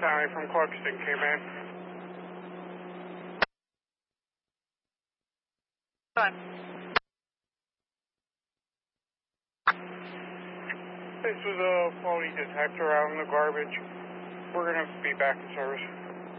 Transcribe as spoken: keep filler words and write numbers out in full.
County from Clarkston came in. Fine. This was a faulty detector out in the garbage. We're going to be back in service.